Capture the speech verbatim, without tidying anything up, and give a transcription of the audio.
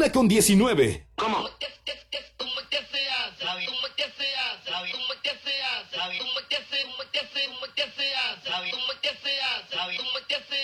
Una con diecinueve. ¿Cómo? ¿Cómo que se hace? ¿Cómo que se hace? ¿Cómo que se hace? ¿Cómo que se hace? ¿Cómo que se hace? ¿Cómo que se hace?